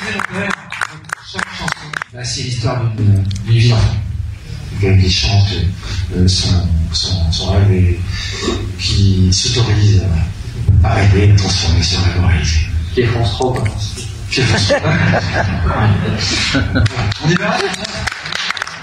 Chaque chanson, c'est l'histoire d'une vie d'enfant. Quelqu'un qui chante son rêve et qui s'autorise à rêver, à transformer ce rêve en réalité. Qui est France 3, quoi. On est bien là.